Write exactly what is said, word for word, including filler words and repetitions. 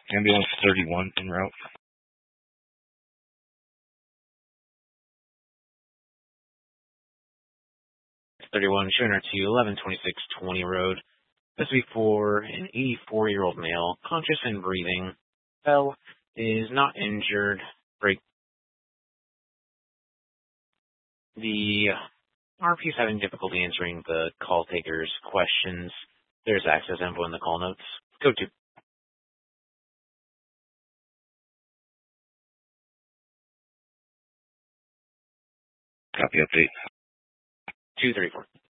Ambulance thirty-one en route. thirty-one, showing her to eleven twenty-six twenty road. This will be for an eighty-four-year-old male, conscious and breathing. Fell, is not injured. Break. The R P is having difficulty answering the call taker's questions. There's access info in the call notes. Go to. Copy update. two thirty-four.